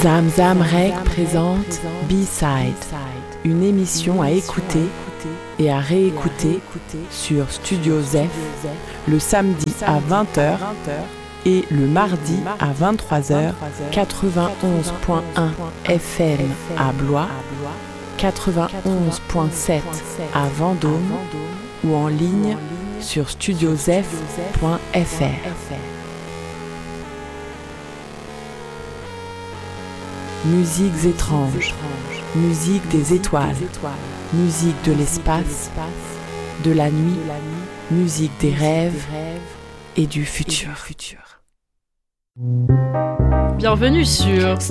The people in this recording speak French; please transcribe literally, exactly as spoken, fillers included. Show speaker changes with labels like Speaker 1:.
Speaker 1: Zamzam Rec présente B-Side, une émission à écouter et à réécouter sur Studio Zef le samedi à vingt heures et le mardi à vingt-trois heures, quatre-vingt-onze point un F M à Blois, quatre-vingt-onze point sept à Vendôme ou en ligne sur studiozef point f r. Musiques étranges, musique des étoiles, musique de l'espace, de la nuit, musique des rêves et du futur.
Speaker 2: Bienvenue sur